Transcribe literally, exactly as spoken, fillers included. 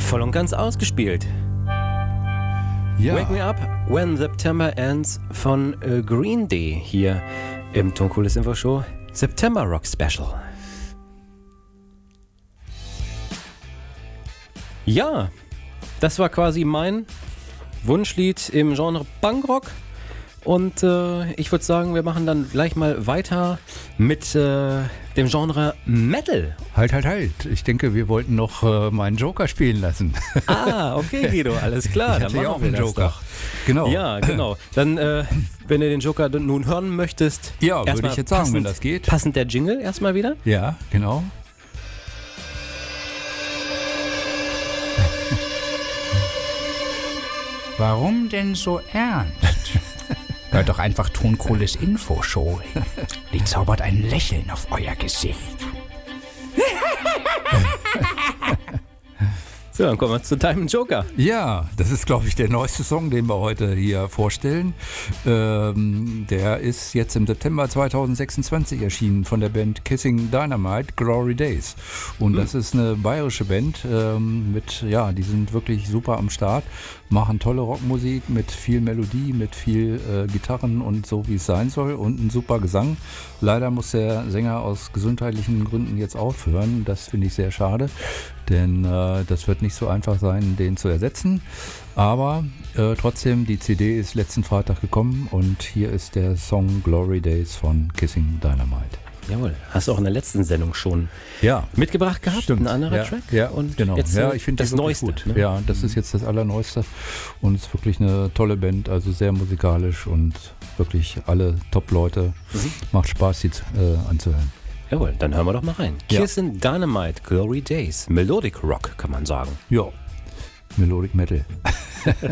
voll und ganz ausgespielt. Ja. Wake Me Up When September Ends von äh, Green Day hier im Tonkulis Info Show September Rock Special. Ja, das war quasi mein Wunschlied im Genre Punkrock. Und äh, ich würde sagen, wir machen dann gleich mal weiter mit äh, dem Genre Metal. Halt, halt, halt. Ich denke, wir wollten noch äh, meinen Joker spielen lassen. Ah, okay, Guido, alles klar. Ich Dann hatte machen ja auch wir einen das Joker. doch. Genau. Ja, genau. Dann, äh, wenn du den Joker nun hören möchtest. Ja, würde erstmal ich jetzt sagen, passend, wenn das geht. Passend der Jingle erstmal wieder. Ja, genau. Warum denn so ernst? Hört doch einfach Tonkulis Info-Show. Die zaubert ein Lächeln auf euer Gesicht. So, dann kommen wir zu deinem Joker. Ja, das ist, glaube ich, der neueste Song, den wir heute hier vorstellen. Ähm, der ist jetzt im September zweitausendsechsundzwanzig erschienen von der Band Kissing Dynamite, Glory Days. Und das ist eine bayerische Band ähm, mit, ja, die sind wirklich super am Start, machen tolle Rockmusik mit viel Melodie, mit viel äh, Gitarren und so, wie es sein soll und ein super Gesang. Leider muss der Sänger aus gesundheitlichen Gründen jetzt aufhören. Das finde ich sehr schade, denn äh, das wird nicht so einfach sein, den zu ersetzen. Aber äh, trotzdem, die C D ist letzten Freitag gekommen und hier ist der Song Glory Days von Kissing Dynamite. Jawohl, hast du auch in der letzten Sendung schon Ja, mitgebracht gehabt? stimmt. Ein anderer ja, Track? Ja, und genau. Jetzt, ja, äh, ich finde das die wirklich Neueste. gut. Ne? Ja, das ist jetzt das Allerneueste und es ist wirklich eine tolle Band, also sehr musikalisch und wirklich alle Top-Leute. Mhm. Macht Spaß, die äh, anzuhören. Jawohl, dann hören wir doch mal rein. Ja. Kissing Dynamite, Glory Days. Melodic Rock, kann man sagen. Ja, Melodic Metal.